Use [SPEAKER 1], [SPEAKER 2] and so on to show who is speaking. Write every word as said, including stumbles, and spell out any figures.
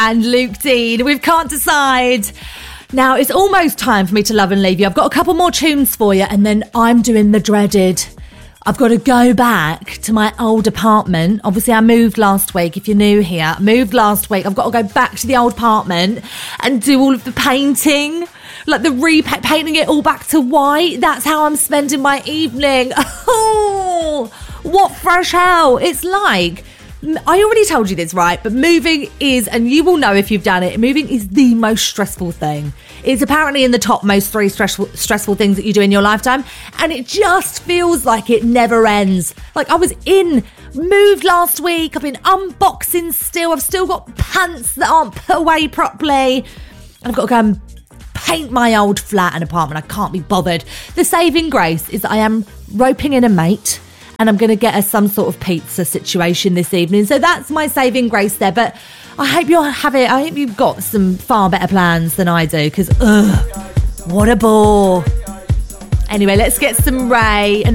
[SPEAKER 1] and Luke Dean with Can't Decide. Now, it's almost time for me to love and leave you. I've got a couple more tunes for you, and then I'm doing the dreaded. I've got to go back to my old apartment. Obviously, I moved last week, if you're new here. Moved last week. I've got to go back to the old apartment and do all of the painting. Like the repaint, painting it all back to white. That's how I'm spending my evening. Oh, what fresh hell. It's like... I already told you this, right? But moving is, and you will know if you've done it, moving is the most stressful thing. It's apparently in the top most three stressful stressful things that you do in your lifetime. And it just feels like it never ends. Like I was in, moved last week. I've been unboxing still. I've still got pants that aren't put away properly. And I've got to go and paint my old flat and apartment. I can't be bothered. The saving grace is that I am roping in a mate. And I'm going to get us some sort of pizza situation this evening. So that's my saving grace there. But I hope you'll have it. I hope you've got some far better plans than I do. Because, ugh, what a bore. Anyway, let's get some Ray. And